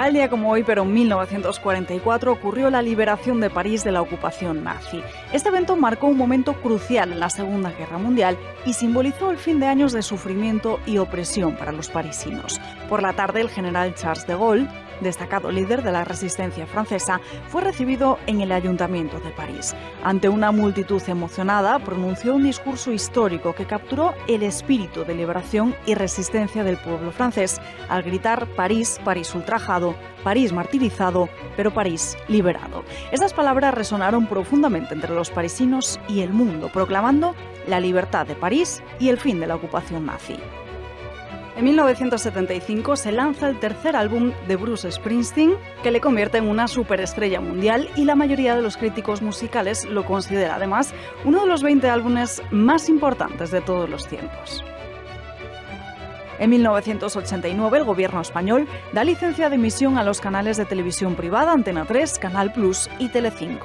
Tal día como hoy, pero en 1944, ocurrió la liberación de París de la ocupación nazi. Este evento marcó un momento crucial en la Segunda Guerra Mundial y simbolizó el fin de años de sufrimiento y opresión para los parisinos. Por la tarde, el general Charles de Gaulle, destacado líder de la resistencia francesa, fue recibido en el Ayuntamiento de París. Ante una multitud emocionada, pronunció un discurso histórico que capturó el espíritu de liberación y resistencia del pueblo francés al gritar: París, París ultrajado, París martirizado, pero París liberado. Estas palabras resonaron profundamente entre los parisinos y el mundo, proclamando la libertad de París y el fin de la ocupación nazi. En 1975 se lanza el tercer álbum de Bruce Springsteen, que le convierte en una superestrella mundial, y la mayoría de los críticos musicales lo considera además uno de los 20 álbumes más importantes de todos los tiempos. En 1989 el gobierno español da licencia de emisión a los canales de televisión privada Antena 3, Canal Plus y Telecinco.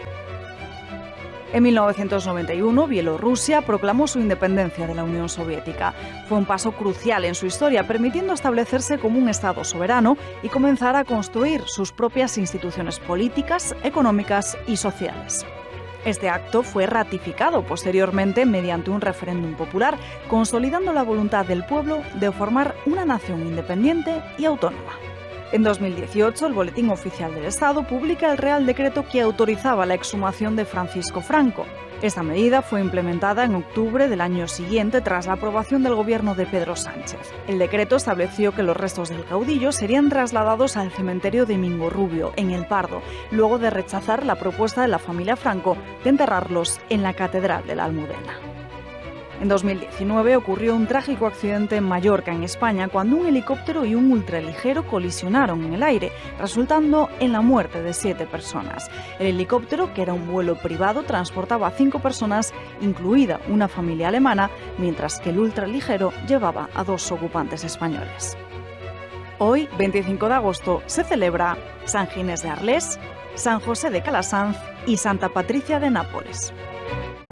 En 1991, Bielorrusia proclamó su independencia de la Unión Soviética. Fue un paso crucial en su historia, permitiendo establecerse como un Estado soberano y comenzar a construir sus propias instituciones políticas, económicas y sociales. Este acto fue ratificado posteriormente mediante un referéndum popular, consolidando la voluntad del pueblo de formar una nación independiente y autónoma. En 2018, el Boletín Oficial del Estado publica el Real Decreto que autorizaba la exhumación de Francisco Franco. Esta medida fue implementada en octubre del año siguiente tras la aprobación del gobierno de Pedro Sánchez. El decreto estableció que los restos del caudillo serían trasladados al cementerio de Mingorrubio, en El Pardo, luego de rechazar la propuesta de la familia Franco de enterrarlos en la Catedral de la Almudena. En 2019 ocurrió un trágico accidente en Mallorca, en España, cuando un helicóptero y un ultraligero colisionaron en el aire, resultando en la muerte de 7 personas. El helicóptero, que era un vuelo privado, transportaba a 5 personas, incluida una familia alemana, mientras que el ultraligero llevaba a 2 ocupantes españoles. Hoy, 25 de agosto, se celebra San Ginés de Arles, San José de Calasanz y Santa Patricia de Nápoles.